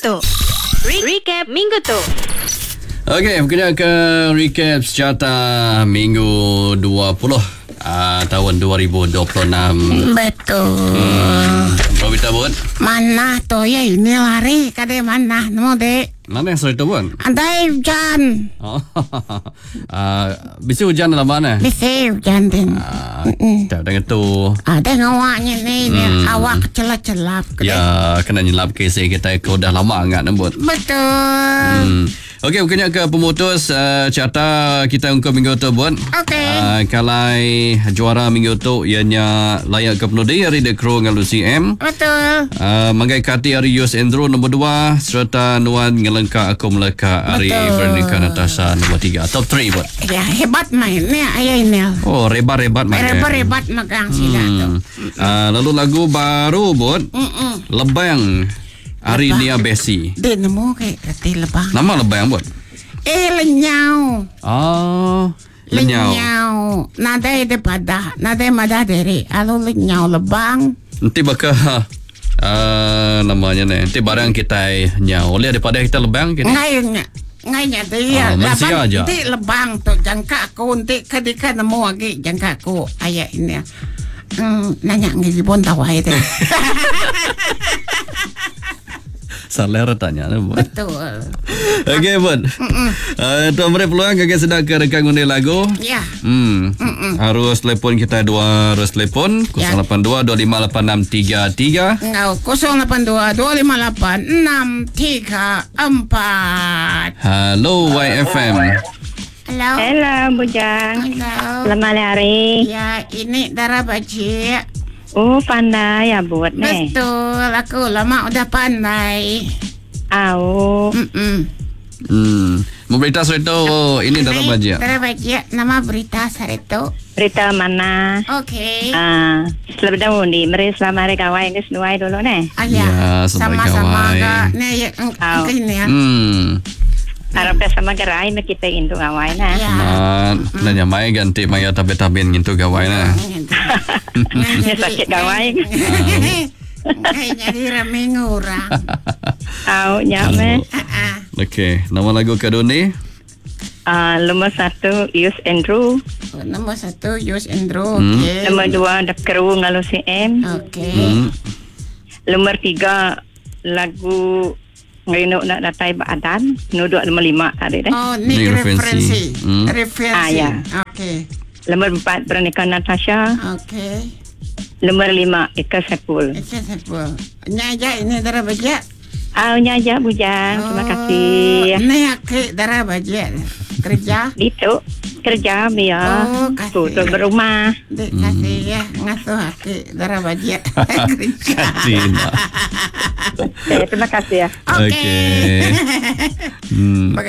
tu. Recap minggu tu. Okey, kena ke recap secarta minggu 20 tahun 2026. Betul. Robita buat. Mana tu ya ini lari kade mana nemu dek. Mana yang cerita buat? Andai hujan. Oh, bisa hujan dalam mana? Bisa hujan ding. Tak dengan tu. Ada ngawaknya ni awak celap-celap. Ya, kena nyelap kisah kita kau dah lama enggak nembut. Betul. Okey, bukannya ke pemutus carta kita untuk minggu tu buat. Okey. Kalau juara minggu tu ianya layak ke penudi hari The Crow dengan Lucy M. Betul. Manggai kati hari Yus Andrew nombor 2 serta Nuan ngelengka aku meleka hari Bernika Natasha nombor 3. Top 3 buat. Ya hebat mainnya ayah ini. Oh, rebat-rebat main. Rebat magang sila tu. Lalu lagu baru buat. Lebang Hari Nia Besi. Dia nemu kayak kati lebang. Nama lebang buat? Lenyau. Oh, lenyau. Nada ide pada, nada madah dari. Alo lenyau lebang. Nanti bakal namanya ni. Nanti barang kita nyau. Oleh daripada kita lebang kita. Ngainya dia manusia aja. Nanti lebang tu jangka aku nanti kadika nemu lagi jangka aku ayah ini. Nanya ngibon tawai deh. Salah tanya ni buat. Betul. Okey buat. Tuan beri peluang kakak sedang ke rekan undi lagu. Ya. Harus telefon kita dua harus telefon 082 258633. Ngau 082 258634. Halo YFM. Halo. Hello, Bujang. Halo. Selamat hari. Ya, ini Dara Baji. Oh, pandai ya buat nih. Betul, aku lama udah pandai. Oh. Mau berita soal itu ini Dara Baji. Dara Baji, nama berita hari itu. Berita mana? Okey. Selamat dahulu di meri selamat hari kawan ini senuai dulu nih. Ya, sama-sama kawan. Nih, ini ya. Harapnya sama gerai nak kita itu kawan nah. Ya. Nanya mai ganti maya tabe-taben gitu gawai na. Ini sakit kawan. Jadi rame ngurang. Nyame. Okey, nama lagu kedua ni? Nomor 1 Yus Andrew. Nomor 1 Yus Andrew. Okey. Nomor 2 The Crow ngalu CM. Okey. Nomor 3 lagu ngayon nak datay baadan nuduk nomor 5 tadi deh. Oh, ni referensi. Ya. Okey. Nomor 4 Bernika Natasha. Okey. Nomor 5 Eka Sepul. Nyaja ini Dara Baji. Nyaja Bujang. Terima kasih. Ini aku Dara Baji. Kerja. Itu kerja dia. Kasih. Tuh berumah. Kasih ya. Ngasuh aku Dara Baji. Kerja. Kasih. Terima kasih ya. Okey.